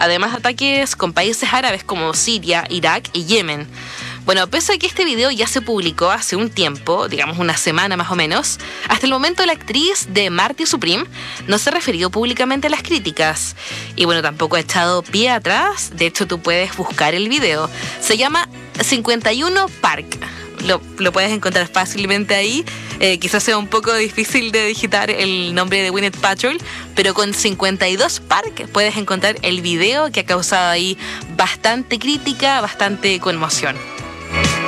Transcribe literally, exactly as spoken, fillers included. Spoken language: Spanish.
además de ataques con países árabes como Siria, Irak y Yemen. Bueno, pese a que este video ya se publicó hace un tiempo, digamos una semana más o menos, hasta el momento la actriz de Marty Supreme no se ha referido públicamente a las críticas. Y bueno, tampoco ha echado pie atrás. De hecho, tú puedes buscar el video. Se llama cincuenta y uno Park. Lo, lo puedes encontrar fácilmente ahí. Eh, quizás sea un poco difícil de digitar el nombre de Gwyneth Paltrow, pero con cincuenta y dos Park puedes encontrar el video que ha causado ahí bastante crítica, bastante conmoción.